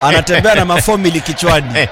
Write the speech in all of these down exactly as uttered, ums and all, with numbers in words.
Anatembea na mafomili kichwani.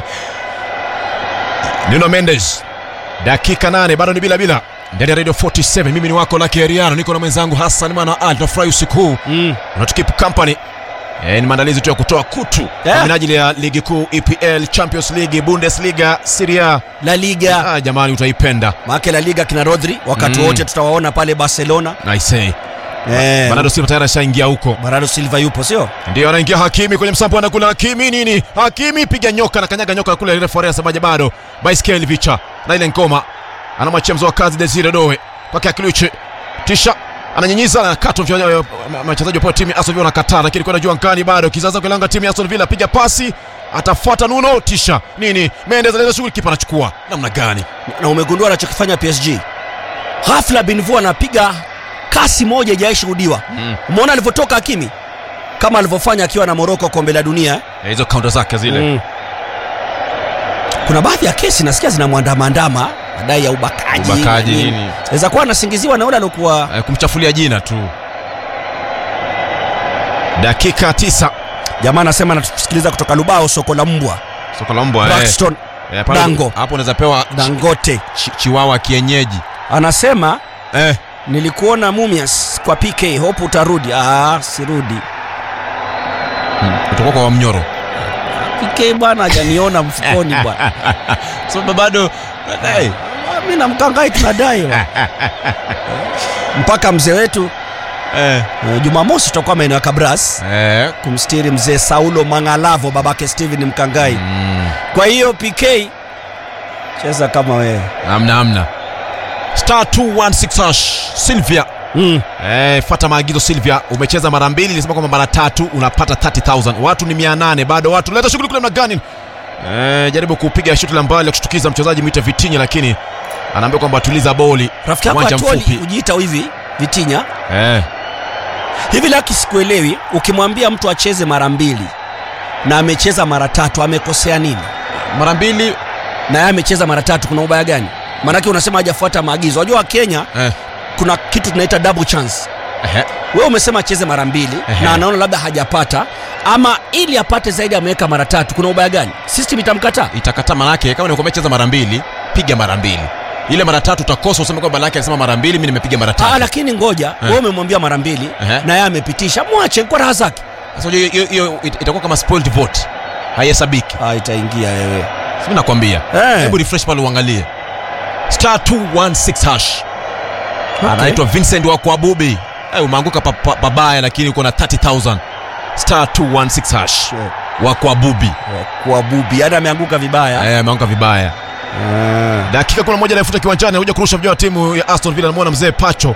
Nuno Mendes. Dakika nane bado ni bila bila. Ndani ya Radio forty-seven mimi ni wako Lucky Ariano, niko na mwenzangu Hassan Mwana Ali. Tunafurahi usiku huu. Mm. Unatukeep company. Eh, ni maandalizi tu ya kutoa kutu yeah. Kwa minajili ya ligi kuu, E P L, Champions League, Bundesliga, Serie A, La Liga. Ah, jamani utaipenda. Maana La Liga kina Rodri wakati mm. wote tutawaona pale Barcelona. I say. Eh, Bernardo Silva tayari ashaingia huko. Bernardo Silva yupo sio? Ndio anaingia Hakimi kwenye msampo, anakula Hakimi nini? Hakimi piga nyoka na kanyaga nyoka kule, ile refa anasemaje bado? Baiskeli vicha. Na ile ngoma. Anamwachia mzo wa kazi Desire Doe. Kwa Kakilichi. Tisha ananyinyiza na kato mchezaji wa timu Aston Villa anakataa, lakini kwenda juu angani bado kizaza kulanga timu ya Aston Villa, piga pasi atafuata Nuno. Tisha nini? Mendes anaweza shughuli, kipa anachukua namna gani? Na umegundua anachokifanya P S G. Ghafla Benvua anapiga kasi moja haijashuhudiwa. Mm. Umeona alivyotoka Hakimi kama alivyofanya akiwa na Morocco kombe la dunia. Eh, hizo counter zake zile. Mm. Kuna baadhi ya kesi nasikia zinamwandama madai ya ubakaji. Ubakaji nini? Inaweza kuwa anasingiziwa na yule alikuwa eh, kumchafulia jina tu. Dakika tisa. Jamaa anasema anatusikiliza kutoka Lubao, soko la mbwa. Soko la mbwa Braxton. Eh, eh Dango. Hapo unaweza pewa Dangote chi, chiwawa kienyeji. Anasema eh nilikuona Mumias kwa P K, hope utarudi. Ah, sirudi. Hmm. Kutoka kwa Mnyoro. P K bwana hajaniona mfukoni bwana. So bado nadai. Mimi na Mkangai tunadai. Mpaka mzee wetu eh Jumamosi tutakuwa maeneo ya Kabras eh kumstiri mzee Saulo Mangalavo, babake Steven Mkangai. Mm. Kwa hiyo P K cheza kama wewe. Amna amna. Star two one six hash Silvia. Mm. Eh, fuata maagizo Silvia. Umecheza mara mbili, nilisema kwamba mara tatu unapata thirty thousand. Watu ni mia nane bado watu. Leta shughuli kule mnagani. Eh, jaribu kupiga shuti la mbali ya kushtukiza mchezaji mwita Vitinha, lakini anaambia kwamba tuliza boli. Rafiki yako Atwoli ujiita hivi Vitinha. Eh. Hivi Lucky sikuelewi, ukimwambia mtu acheze mara mbili na amecheza mara tatu amekosea nini? Mara mbili na yeye amecheza mara tatu kuna ubaya gani? Maana yake unasema hajafuata maagizo. Unajua Kenya eh. kuna kitu tunaita double chance. Eh. Wewe umesema acheze mara mbili eh. na anaona labda hajapata, ama ili apate zaidi ameweka mara tatu, kuna ubaya gani? System itamkataa. Itakataa, maana yake kama ni umecheza mara mbili, piga mara mbili. Ile mara tatu utakosa useme kwamba Lucky alisema mara mbili, mimi nimepiga mara tatu. Ah, lakini ngoja, eh. wewe umemwambia mara mbili eh. na yeye amepitisha, mwache kwa raha zake. Sasa hiyo hiyo itakuwa kama spoiled vote. Haihesabiki. Ah, itaingia wewe. Mimi nakwambia. Eh. Hebu refresh pale uangalie. Star two one six hash. Okay. Anaitwa Vincent wa kwa Bubi. Eh, umeanguka babaya pa, pa lakini uko na thirty thousand. Star two one six hash. Yeah. Wa kwa Bubi. Wa kwa Bubi. Yaani ameanguka vibaya. Eh, ameanguka vibaya. Yeah. Dakika kuna moja anafuta kiwanjani, anakuja kurusha vijana timu ya Aston Villa, anamuona mzee Pacho.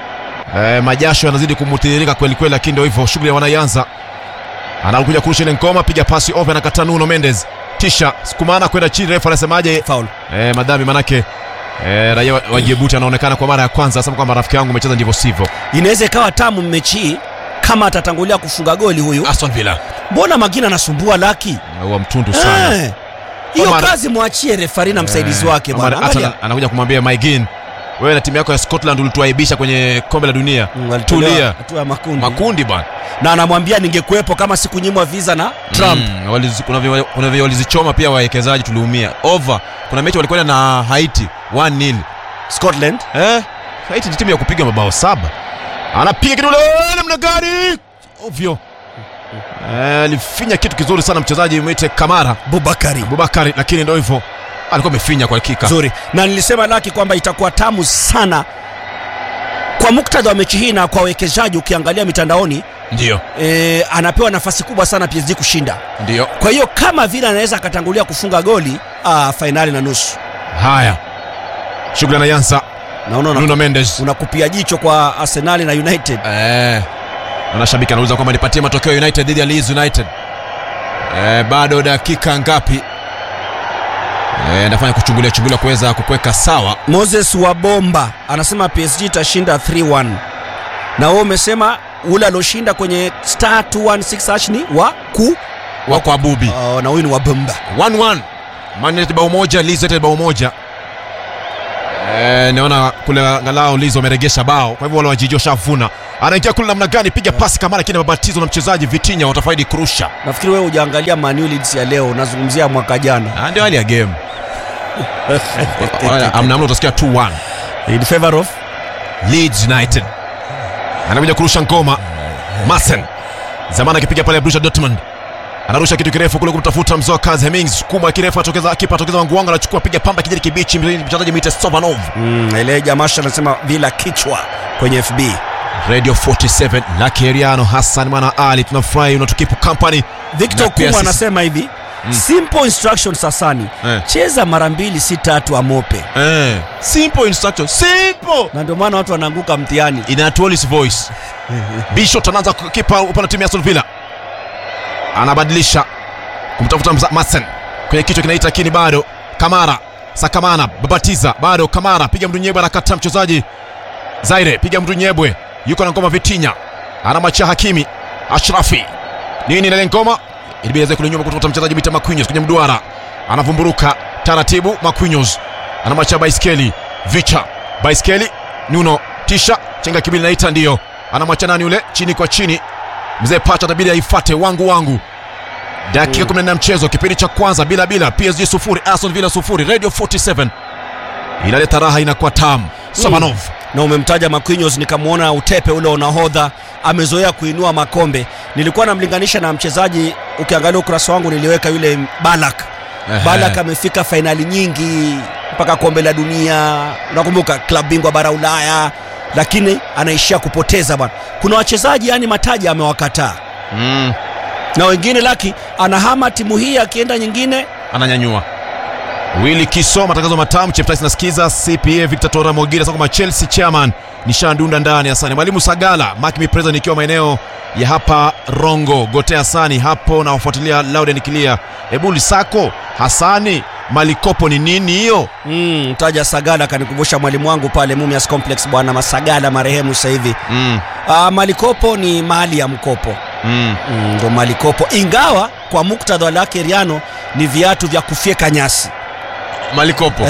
Eh, majasho yanazidi kumtiririka kweli kweli, lakini ndio hivyo shughuli wanaanza. Anakuja kurusha ile ngoma, piga pasi over na kata Nuno Mendes. Tisha sikumana kwenda chini, refa anasemaje? Foul. Eh, madhambi manake eh raia wa Djibouti anaonekana kwa mara ya kwanza, asema kwamba rafiki yangu umecheza ndivyo sivyo. Inaweza ikawa tamu mechi kama atatangulia kufunga goli huyu Aston Villa. Mbona Magina anasumbua Lucky? Huwa mtundu sana. Eh. Hiyo kazi muachie refari na msaidizi eh, wake bwana. Hata anakuja kumwambia Maigin, wewe na timu yako ya Scotland ulituaibisha kwenye kombe la dunia. Mm, tulia. Hatua makundi. Makundi bwana. Na anamwambia ningekuepo kama sikunyimwa visa na Trump. Mm, walizi, kuna vile kuna vile walizichoma pia wawekezaji, tuliumia. Over. Kuna mechi walikwenda na Haiti one nil. Scotland. Eh? Haiti ni timu ya kupiga mabao saba. Anapiga kidole namna gani? Ovyo. Eh, alifinya kitu kizuri sana mchezaji mwite Kamara Bubakari. Bubakari, lakini ndio hivyo. Alikuwa amefinya kwa hakika. Nzuri. Na nilisema Lucky kwamba itakuwa tamu sana kwa muktadha wa mechi hii na kwa wekezaji ukiangalia mitandaoni. Ndio. Eh, anapewa nafasi kubwa sana P S G kushinda. Ndio. Kwa hiyo kama vile anaweza akatangulia kufunga goli, ah, finali na nusu. Haya. Shughuli anaanza. Naona Nuno Mendes unakupia jicho kwa Arsenal na United. Eh. Na shabiki anauliza kwamba nipatie matokeo United dhidi ya Leeds United. Eh, bado dakika ngapi? Eh, nafanya kuchungulia chungulia kuweza kukweka sawa. Moses Wabomba anasema P S G itashinda three one. Na wewe umesema ule aloshinda kwenye star two one six hash ni wa ku wa kwa Bubi. Oh, na huyu ni Wabomba. one one. Man United bao moja, Leeds United bao moja. Eh, naona kule angalau Lizo ameregesha bao. Kwa hivyo wale wajiji washavuna. Anaingia kule namna gani, piga pasi kama lakini mabatizo na mchezaji Vitinha watafaidi kurusha. Nafikiri wewe hujaangalia Man U Leeds ya leo, unazungumzia mwaka jana. Ah, ndio hali ya game. Amna amna utasikia two one in favor of Leeds United. Anakuja kurusha ngoma. Masen. Zamani akipiga pale Borussia Dortmund. Anarusha kitu kirefu kule kumtafuta mzoa kazi Hemmings, kuma kirefu atokeza kipa atokeza Wanguanga, anachukua piga pamba kijani kibichi mchezaji Mite Sovanov. Mm, ile jamaa anasema bila kichwa kwenye F B. Radio forty-seven Lucky Eriano Hassan Mwana Ali, tunafurahi unatukipu company. Victor Kuma anasema hivi, mm. simple instructions Hasani. Eh. Cheza mara mbili si tatu amope. Eh. Simple instructions. Simple. Na ndio maana watu wanaanguka mtihani. In a Tuolis voice. Bishop anaanza kipa upande timu ya Aston Villa. Anabadilisha kumtafuta Masen kwenye kichwa kinaita kini, bado Kamara Sakamana babatiza, bado Kamara piga Mdunyebwe, anakata mchezaji Zaire, piga Mdunyebwe, yuko na ngoma Vitinha, anamachia Hakimi Ashrafi, nini ile ngoma ilibeza kule nyuma kutoka mchezaji Mita Marquinhos kwenye mduara, anavumburuka taratibu Marquinhos, anamachia Baiskeli Vicha, Baiskeli Nuno Tisha chenga kibili naita, ndio anamachia nani yule chini kwa chini, mzee Pacha tabidi aifuate wangu wangu. Dakika kumi na nne mchezo, kipindi cha kwanza bila bila, P S G sufuri Aston Villa sufuri. Radio forty-seven inaleta raha, inakuwa tamu. Sabanov mm. na umemtaja Marquinhos, nikamwona utepe ule unahodha, amezoea kuinua makombe. Nilikuwa namlinganisha na mchezaji, ukiangalia ukurasa wangu niliweka yule Balak. Ehe. Balak amefika finali nyingi mpaka kombe la dunia, unakumbuka klabu bingwa bara Ulaya, lakini anaishia kupoteza bwana. Kuna wachezaji yani mataji amewakataa. Mm. Na wengine laki anahama timu hii akienda nyingine ananyanyua. Willy Kiso, matangazo matamu, Cheptais nasikiza, C P A Victor Tora Mogira sasa kama Chelsea chairman, nishandunda ndani Hasani. Mwalimu Sagala, Mark me present nikiwa maeneo ya hapa Rongo, Gotea Hasani hapo na wafuatilia loud and clear. Ebuli Sako, Hasani, Malikopo ni nini hiyo? Mm, taja Sagala kanikumbusha mwalimu wangu pale Mumias Complex bwana Masagala marehemu sasa hivi. Mm. Uh, Malikopo ni mali ya mkopo. Mm. Mm, ndo Malikopo, ingawa kwa muktadha lake Riano ni viatu vya kufyeka nyasi. Malikopo.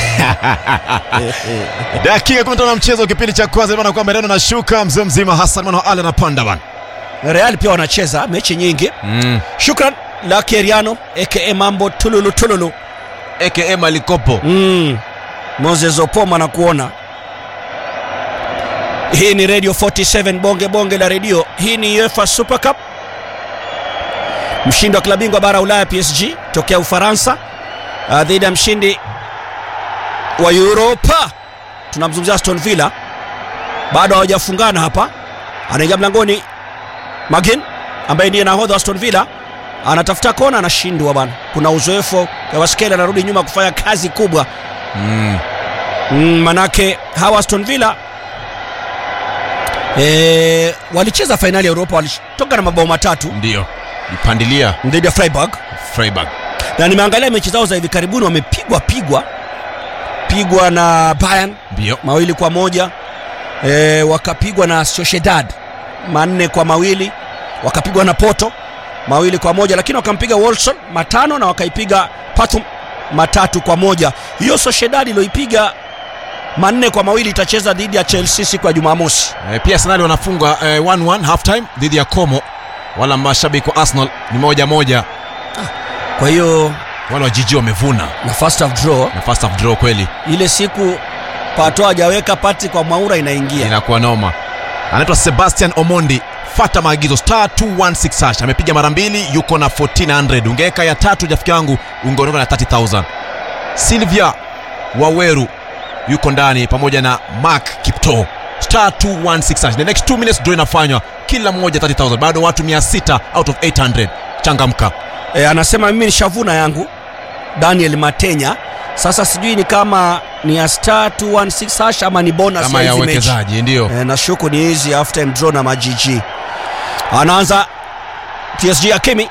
Dakika kumi na tano mchezo, kipindi cha kwanza, inaona kwamba Riano anashuka, mzee mzima Hassan Mwana Ali anapanda bwana. Real pia wanacheza mechi nyingi. Mm. Shukran lake Riano aka Mambo Tululu Tululu aka Malikopo. Mm. Moses Opoma na kuona. Hii ni Radio forty-seven bonge bonge la radio. Hii ni UEFA Super Cup. Mshindi wa klabu bingwa bara Ulaya P S G tokea Ufaransa dhidi ya mshindi wa Europa, tunamzungumzia Aston Villa. Bado hawajafungana hapa. Anaingia mlangoni Magin ambaye ndiye nahodha Aston Villa, anatafuta kona, anashindwa bana. Kuna uzoefu kwa Waskela, anarudi nyuma kufanya kazi kubwa. Mm. Mm, manake hawa Aston Villa eh walicheza finali ya Europa, walitoka na mabao matatu. Ndio. Ipandilia dhidi ya Freiburg. Freiburg. Na nimeangalia mechi zao za hivi karibuni, wamepigwa pigwa pigwa na Bayern. Ndio. Mawili kwa moja. Eh wakapigwa na Sociedad manne kwa mawili, wakapigwa na Porto mawili kwa moja, lakini wakampiga Wolfsburg matano na wakaipiga Patum matatu kwa moja. Hiyo Sociedad iliyoipiga manne kwa mawili itacheza dhidi ya Chelsea siku ya Jumamosi. E, pia Arsenal wanafunga e, one one half time dhidi ya Como. Wala mashabiki wa Arsenal ni moja moja. Ah, kwa hiyo wale wa Jiji wamevuna na first half draw. Na first half draw kweli. Ile siku Pato hajaweka pati kwa Mwaura inaingia. Inakuwa noma. Anaitwa Sebastian Omondi. Fata maagizo star two one six hash. Amepiga mara mbili, yuko na fourteen hundred. Ungeweka ya tatu rafiki yangu ungeondoka na thirty thousand. Silvia Waweru yuko ndani pamoja na Mark Kipto. Star two one six hash. The next two minutes draw inafanywa, kila mmoja thirty thousand. Bado watu mia sita out of eight hundred. Changamka. E, anasema mimi ni shavuna yangu Daniel Matenya. Sasa sijui ni kama ni ya star two one six hash ama ni bonus kama ya uwekezaji. Ndio. E, na shuku ni hizi half time draw na majiji. Anaanza P S G Hakimi.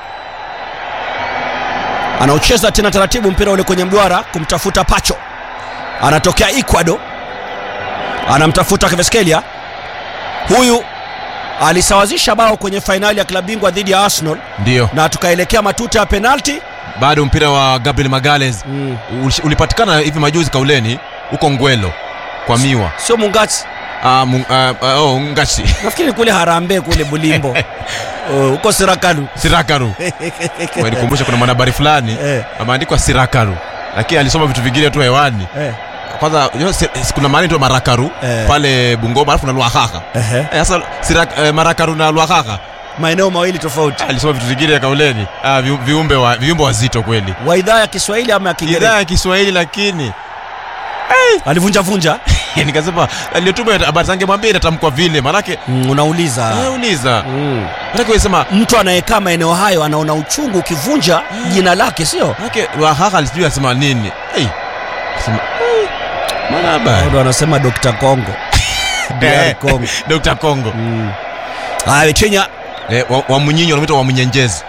Anaucheza tena taratibu mpira ule kwenye mduara kumtafuta Pacho. Anatokea Ecuador. Anamtafuta Kvaratskhelia. Huyu alisawazisha bao kwenye finali ya klabu bingwa dhidi ya Arsenal. Ndio. Na tukaelekea matuta ya penalty. Bado mpira wa Gabriel Magalhaes mm. ulipatikana hivi majuzi kauleni huko Ngwelo. kwa miwa. Sio Mungati. Ah, uh, uh, oh, Ngati. Nafikiri kule Harambee kule Bulimbo. Huko uh, Sirakaru. Sirakaru. Walikumbusha kuna mwanahabari fulani eh, ameandikwa Sirakaru. Lakini alisoma vitu vingine tu hewani. Eh. Kwanza kuna mahali tu Marakaru eh, pale Bungoma alafu na Lwakaka. Eh sasa Sirak eh, Marakaru na Lwakaka maeneo mawili tofauti. Alisoma vitu vingine kauleni. Ah, viumbe wa viumbe wazito kweli. Wa idhaa ya Kiswahili ama ya Kiingereza? Idhaa ya Kiswahili lakini hey, alivunja vunja. Nikasema aliyotuma habari zangu mwambie inatamkwa vile manake mm, unauliza. Eh, uliza. Mm. Manake unasema mtu anayekaa maeneo hayo anaona uchungu ukivunja mm, jina lake sio? Manake Lwakaka alijua asema nini? Eh. Sema maana habari. Ndio anasema Dokta Kongo. D R Kongo. Dokta Kongo. Mm. Ah, Kenya eh, wa, wa Munyinyo wanaitwa wa Munyenjezi.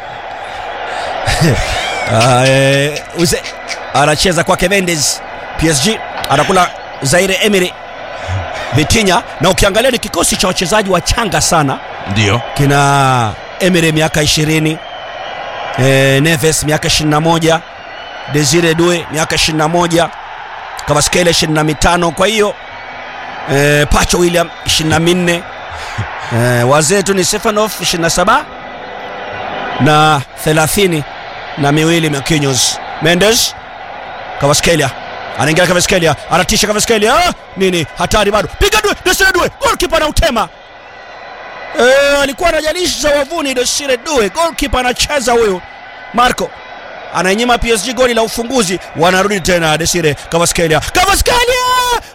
Ah, eh, uze anacheza kwa Mendes. P S G anakula Zaire Emery. Vitinha na ukiangalia ni kikosi cha wachezaji wachanga sana. Ndio. Kina Emery miaka ishirini. Eh, Neves miaka ishirini na moja. Desire Due miaka ishirini na moja. Kvaratskhelia ishirini na mitano. Kwa hiyo eh, Pacho William ishirini na nne. eh, wazee tu ni Stefanov ishirini na saba na thelathini na miwili Marquinhos. Mendes, Kvaratskhelia anaingia, Kvaratskhelia anatisha, Kvaratskhelia ah, nini hatari bado, piga Due, Desire Due, goalkeeper anautema. Eh, alikuwa anajalisha wavuni Desire Due, goalkeeper anacheza huyo Marco. Anainyima P S G goli la ufunguzi, wanarudi tena Desire Kvaratskhelia. Kvaratskhelia!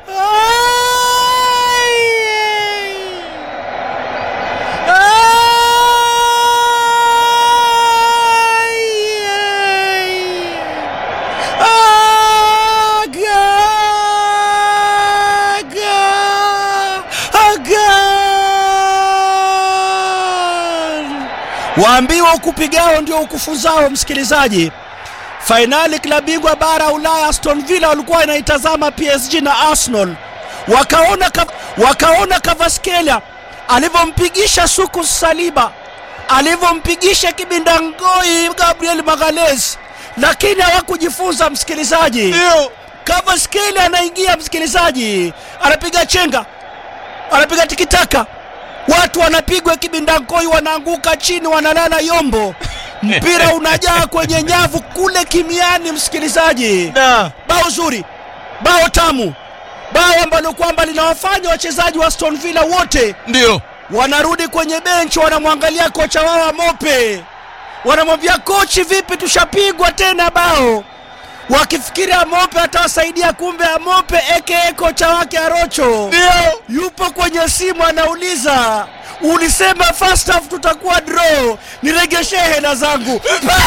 Waambiwa ukupigao ndio ukufuzao, msikilizaji. Finali klabu bingwa bara Ulaya, Aston Villa walikuwa inaitazama P S G na Arsenal. Wakaona wakaona Kvaratskhelia alivompigisha Suku Saliba, alivompigisha kibindangoi Gabriel Magalhaes, lakini hawakujifunza, msikilizaji. Ndio. Kvaratskhelia anaingia, msikilizaji, anapiga chenga, anapiga tikitaka. Watu wanapigwa kibindangoi, wanaanguka chini, wanalala yombo. Mpira unajaa kwenye nyavu kule kimiani, msikilizaji. Da. Bao zuri, bao tamu, bao ambalo kwamba linawafanya wachezaji wa Aston Villa wote ndio wanarudi kwenye bench, wanamwangalia kocha wao Mope, wanamwambia kochi, vipi tushapigwa tena bao, wakifikiria Mope atawasaidia. Kumbe Mope aka kocha wake Arocho ndio yupo kwenye simu, anauliza ulisema first half tutakuwa draw, niregeshe hela zangu.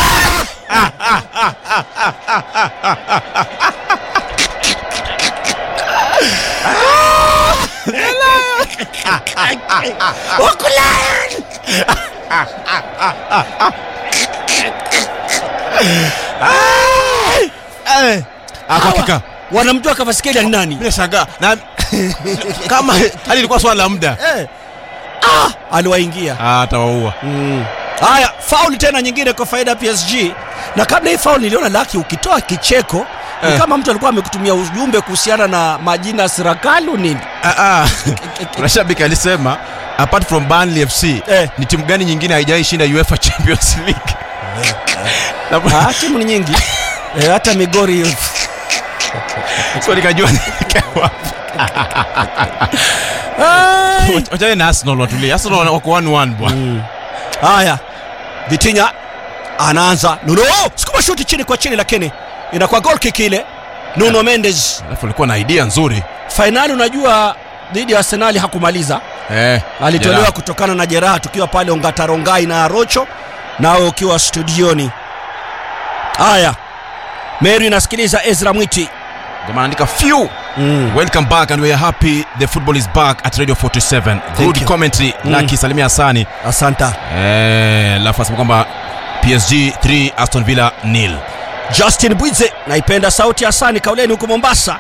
Okulan! Eh, hakika wanamjua Kvaratskhelia ni nani? Bila shaka na kama hali ilikuwa swala la muda. Eh. Ah, aliwaingia. Ah, atawaua. Mm. Haya, fauli tena nyingine kwa faida P S G. Na kabla hii fauli niliona Lucky ukitoa kicheko eh, ni kama mtu alikuwa amekutumia ujumbe kuhusiana na majina Sirakalu nini. Ah ah. Rashabika alisema apart from Burnley F C eh, ni timu gani nyingine haijai shinda UEFA Champions League? Ah, timu ni nyingi. Eh, hata Migori hiyo. Sio nikajua wapi. Wacha na Arsenal watulie. Arsenal wako one one bwana. Haya. Vitinha anaanza. Nuno, sukuma shuti chini kwa chini, lakini inakuwa goal kick ile. Nuno yeah. Mendes. Alafu alikuwa na idea nzuri. Finali unajua dhidi ya Arsenal hakumaliza. Eh. Alitolewa kutokana na jeraha tukiwa pale Ongatarongai na Arocho, nao ukiwa studioni. Haya. Mary nasikiliza Ezra Mwiti. Jamaa andika few. Mm. Welcome back and we are happy the football is back at Radio forty-seven. Good you. Commentary mm. na Kisalimia Hasani. Asanta. Eh, la fasa kwamba P S G three Aston Villa nil. Justin Bwize, naipenda sauti ya Hasani kauleni huko Mombasa.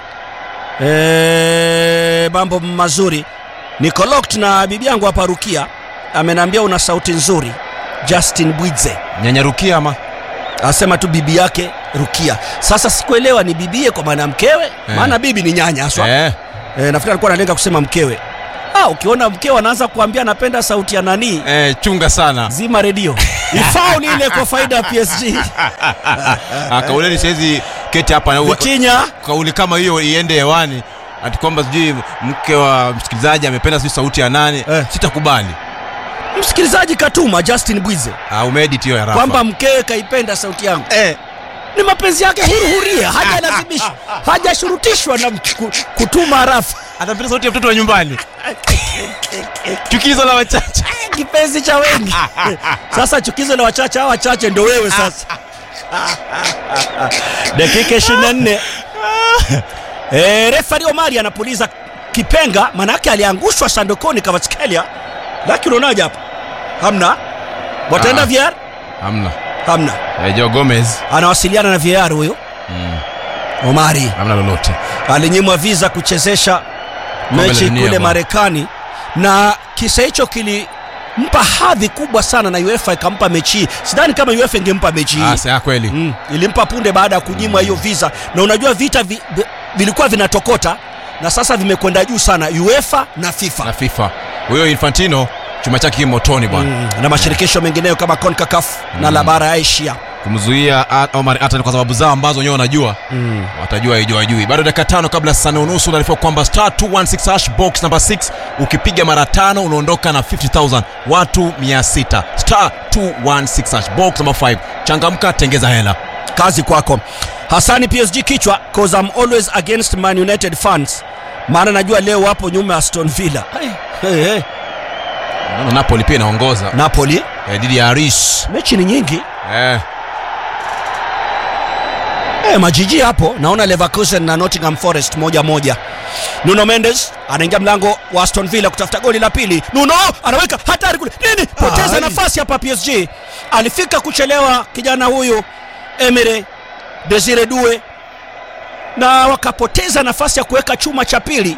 Eh, mambo mazuri. Niko locked na bibi yangu hapa Rukia. Amenambia una sauti nzuri. Justin Bwize. Nyanya Rukia ama? Asema tu bibi yake Rukia. Sasa sikuelewa ni bibie kwa maana mkewe, eh, maana bibi ni nyanya haswa. Eh. E, nafikiri alikuwa analenga kusema mkewe. Ah, ukiona mkewe anaanza kuambia anapenda sauti ya nani? Eh, chunga sana. Zima redio. Ifauli ile kwa faida ya P S G. Ah, kauleni siwezi keti hapa na Vitinha. Kauli kama hiyo iende hewani. Ati kwamba sijui mke wa msikilizaji amependa sijui sauti ya nani. Eh. Sitakubali. Msikilizaji katuma Justin Bwize. Ah, umeedit hiyo ya Rafa. Kwamba mkewe kaipenda sauti yangu. Eh. Ni mapenzi yake huru huria, hajalazimishwa, hajashurutishwa na kutuma Rafa. Atapenda sauti ya mtoto wa nyumbani. Chukizo la wachache. Kipenzi cha wengi. Sasa chukizo la wachache, hao wachache ndio wewe sasa. Dakika ishirini na nne. Eh, refa Omari anapuliza kipenga, maana yake aliangushwa sandokoni Kvaratskhelia. Lakini unaonaje hapa? Hamna. Wataenda V R? Hamna. Hamna. Eh, Joe Gomez anawasiliana na V R huyo. Mm. Omari hamna lolote. Alinyimwa visa kuchezesha mechi kule Marekani, na kisa hicho kilimpa hadhi kubwa sana na UEFA ikampa mechi. Sidhani kama UEFA ingempa mechi hii. Ah, sawa kweli. Mm. Ilimpa punde baada ya kunyimwa hiyo mm. visa, na unajua vita vi, vi, vilikuwa vinatokota na sasa vimekwenda juu sana, UEFA na FIFA. Na FIFA. Huyo Infantino chuma chake kimotoni bwana. Mm. Na mashirikisho yeah. mengineyo kama CONCACAF mm. na la bara ya Asia kumzuia Omar hata kwa sababu zao ambazo wenyewe wanajua mm. watajua ijua juu. Bado dakika tano kabla saa nne unusu naarifa kwamba star two one six hash box number six ukipiga mara tano unaondoka na fifty thousand, watu mia sita. Star two one six hash box number five, changamka, tengeza hela. Kazi kwako Hasani. P S G kichwa, cause I'm always against Man United fans, maana najua leo wapo nyuma Aston Villa. Hey, hey, hey. Na Napoli pia inaongoza. Napoli eh, dhidi ya Aris. Mechi ni nyingi. Eh. Eh, majiji hapo. Naona Leverkusen na Nottingham Forest moja moja. Nuno Mendes anaingia mlango wa Aston Villa kutafuta goli la pili. Nuno anaweka hatari kule. Nini? Poteza nafasi hapa P S G. Alifika kuchelewa kijana huyu Emre Desire Due, na wakapoteza nafasi ya kuweka chuma cha pili.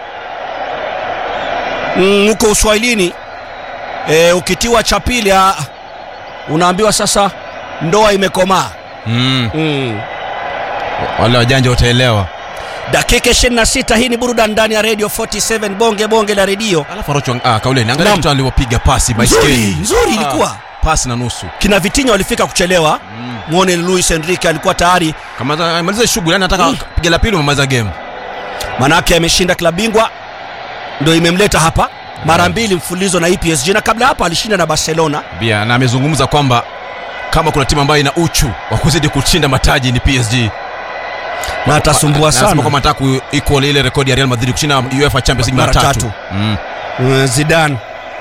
Mm, huko Uswahilini e, ukitiwa cha pili unaambiwa sasa ndoa imekomaa. Mm. Mm. Wale wajanja wataelewa. Dakika ishirini na sita, hii ni burudani ndani ya Radio forty-seven, bonge bonge la redio. Alafu Rocho ah kauleni angalia mtu alipopiga pasi baiskeli. Nzuri ilikuwa. Ah, pasi na nusu. Kina Vitinha walifika kuchelewa. Mm. Muone Luis Enrique alikuwa tayari kama amaliza shughuli, yani anataka mm. piga la pili umaliza game. Manake ameshinda klabu bingwa, ndio imemleta hapa mara mbili mfululizo na P S G, na kabla hapa alishinda na Barcelona. Bia, na amezungumza kwamba kama kuna timu ambayo ina uchu wa kuzidi kushinda mataji ni P S G. Na atasumbua sana. Nasema kama anataka ku equal ile rekodi ya Real Madrid kushinda UEFA Champions League mara tatu. Mm. Uh, Zidane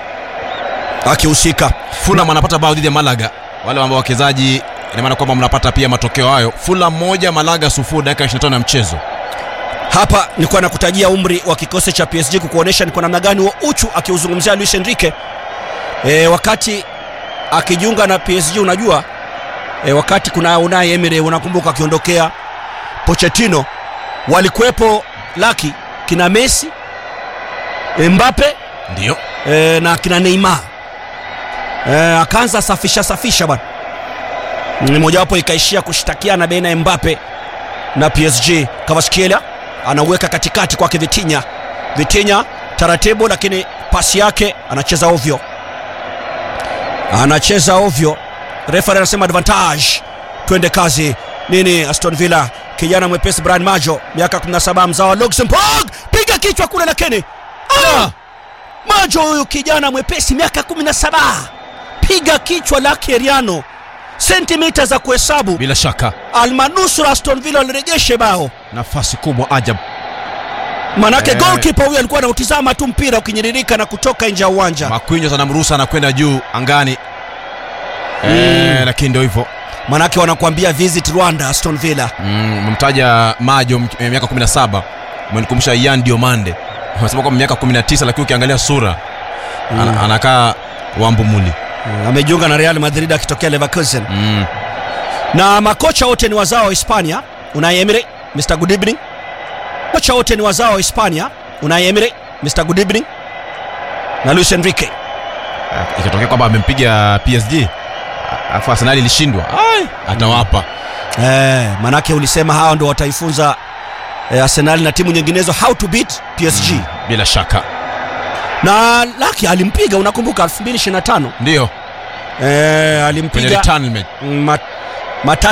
akihusika. Fulham anapata bao dhidi ya Malaga. Wale ambao wachezaji, ina maana kwamba mnapata pia matokeo hayo. Fulham moja Malaga sufuri dakika ishirini na tano ya mchezo. Hapa nilikuwa nakutajia umri wa kikosi cha P S G kukuonesha ni kwa namna gani wa uchu akiuzungumzia Luis Enrique. E, wakati akijiunga na P S G unajua e, wakati kuna Unai Emery unakumbuka akiondokea Pochettino, walikuwepo Lucky kina Messi, Mbappe ndio e, na kina Neymar. E, akaanza safisha safisha bwana. Ni moja wapo ikaishia kushtakiana baina ya Mbappe na P S G. Kvaratskhelia anaweka katikati kwake Vitinha. Vitinha taratibu, lakini pasi yake anacheza ovyo. Anacheza ovyo. Refa anasema advantage. Twende kazi. Nini Aston Villa? Kijana mwepesi Brian Majo, miaka kumi na saba, mzao wa Luxembourg. Piga kichwa kule lakini. Ah! Majo huyu kijana mwepesi miaka kumi na saba. Piga kichwa la Keriano. Sentimita za kuhesabu. Bila shaka almanusura Aston Villa walirejeshe bao. Nafasi kubwa ajab. Manake eh, goalkeeper huyu alikuwa anautizama tu mpira ukinyiririka na kutoka nje ya uwanja. Makwinyo anamruhusa na kwenda juu angani. Mm. Eh, lakini ndio hivyo. Manake wanakuambia visit Rwanda Aston Villa. Mm, mtaja Majo miaka kumi na saba. Mmenikumbusha Ian Diomande. Wanasema kwa miaka kumi na tisa, lakini ukiangalia sura mm. Ana, anakaa Wambumuli. Mm, amejiunga na Real Madrid akitokea Leverkusen. Mm. Na makocha wote ni wazao wa Hispania. Unai Emery, Mister Good Evening. Kocha wote ni wazao wa Hispania. Unai Emery, Mister Good Evening, na Luis Enrique. Ikatokea kwamba amempiga P S G, afu Arsenal ilishindwa, ai atawapa. Mm. Eh, manake ulisema hao ndio wataifunza eh, Arsenal na timu nyinginezo how to beat P S G. Mm, bila shaka. Na Laki alimpiga, unakumbuka elfu mbili ishirini na tano? Ndio. Eh, alimpiga kwenye return match. Mat,